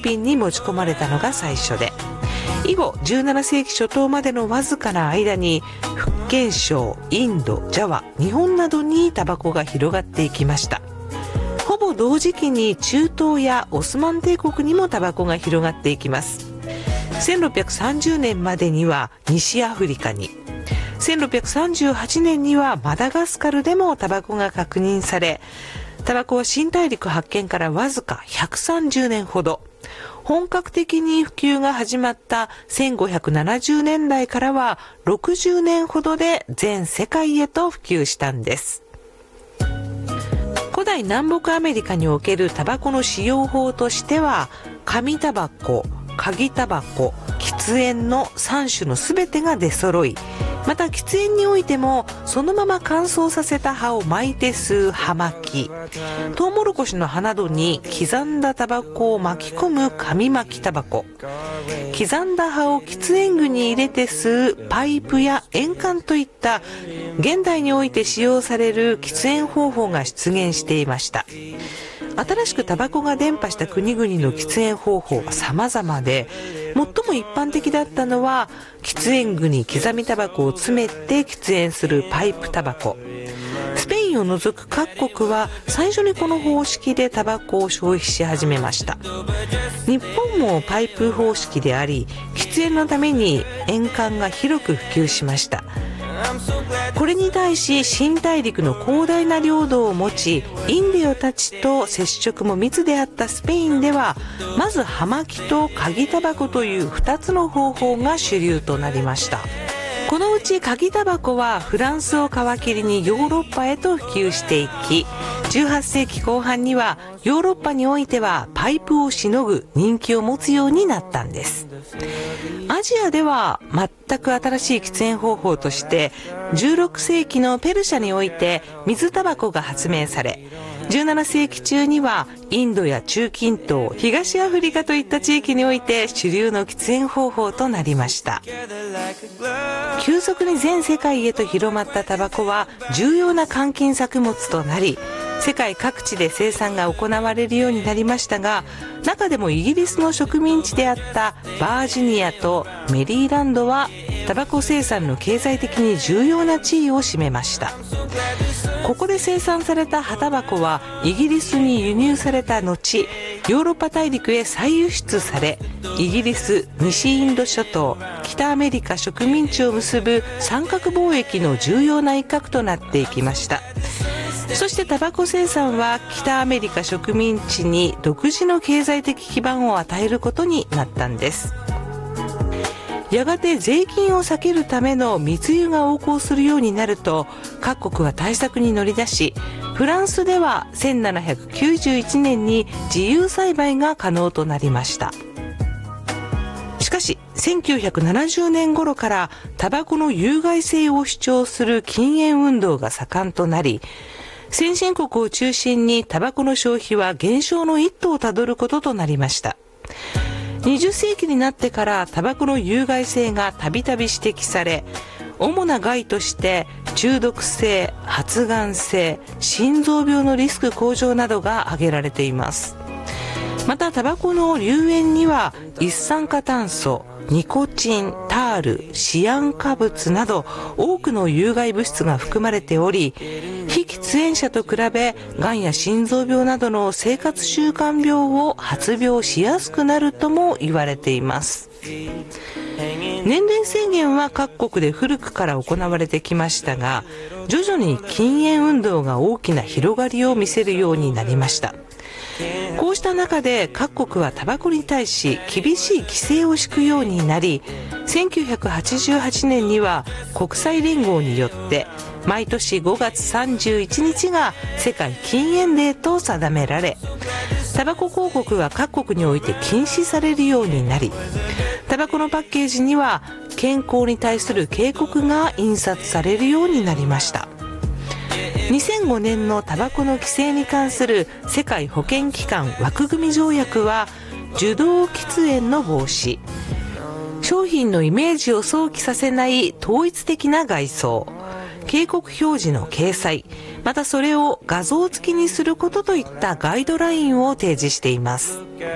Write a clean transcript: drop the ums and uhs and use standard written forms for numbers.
ピンに持ち込まれたのが最初で、以後17世紀初頭までのわずかな間に福建省、インド、ジャワ、日本などにタバコが広がっていきました。ほぼ同時期に中東やオスマン帝国にもタバコが広がっていきます。1630年までには西アフリカに、1638年にはマダガスカルでもタバコが確認され、タバコは新大陸発見からわずか130年ほど、本格的に普及が始まった1570年代からは60年ほどで全世界へと普及したんです。古代南北アメリカにおけるタバコの使用法としては、紙タバコ、鍵タバコ、喫煙の3種のすべてが出揃い、また喫煙においてもそのまま乾燥させた葉を巻いて吸う葉巻き、トウモロコシの葉などに刻んだタバコを巻き込む紙巻きタバコ、刻んだ葉を喫煙具に入れて吸うパイプや円管といった現代において使用される喫煙方法が出現していました。新しくタバコが伝播した国々の喫煙方法は様々で、最も一般的だったのは喫煙具に刻みタバコを詰めて喫煙するパイプタバコ。スペインを除く各国は最初にこの方式でタバコを消費し始めました。日本もパイプ方式であり、喫煙のために円管が広く普及しました。これに対し新大陸の広大な領土を持ち、インディオたちと接触も密であったスペインでは、まず葉巻と鍵タバコという2つの方法が主流となりました。このうち鍵タバコはフランスを皮切りにヨーロッパへと普及していき、18世紀後半にはヨーロッパにおいてはパイプをしのぐ人気を持つようになったんです。アジアでは全く新しい喫煙方法として16世紀のペルシャにおいて水タバコが発明され、17世紀中にはインドや中近東、東アフリカといった地域において主流の喫煙方法となりました。急速に全世界へと広まったタバコは重要な換金作物となり、世界各地で生産が行われるようになりましたが、中でもイギリスの植民地であったバージニアとメリーランドはタバコ生産の経済的に重要な地位を占めました。ここで生産された葉タバコはイギリスに輸入された後、ヨーロッパ大陸へ再輸出され、イギリス、西インド諸島、北アメリカ植民地を結ぶ三角貿易の重要な一角となっていきました。そしてタバコ生産は北アメリカ植民地に独自の経済的基盤を与えることになったんです。やがて税金を避けるための密輸が横行するようになると、各国は対策に乗り出し、フランスでは1791年に自由栽培が可能となりました。しかし1970年頃からタバコの有害性を主張する禁煙運動が盛んとなり、先進国を中心にタバコの消費は減少の一途をたどることとなりました。20世紀になってからタバコの有害性がたびたび指摘され、主な害として中毒性、発がん性、心臓病のリスク向上などが挙げられています。またタバコの流煙には一酸化炭素、ニコチン、タール、シアン化物など多くの有害物質が含まれており、非喫煙者と比べがんや心臓病などの生活習慣病を発病しやすくなるとも言われています。年齢制限は各国で古くから行われてきましたが、徐々に禁煙運動が大きな広がりを見せるようになりました。こうした中で各国はタバコに対し厳しい規制を敷くようになり、1988年には国際連合によって毎年5月31日が世界禁煙デーと定められ、タバコ広告は各国において禁止されるようになり、タバコのパッケージには健康に対する警告が印刷されるようになりました。2005年のタバコの規制に関する世界保健機関枠組み条約は、受動喫煙の防止、商品のイメージを想起させない統一的な外装、警告表示の掲載、またそれを画像付きにすることといったガイドラインを提示しています。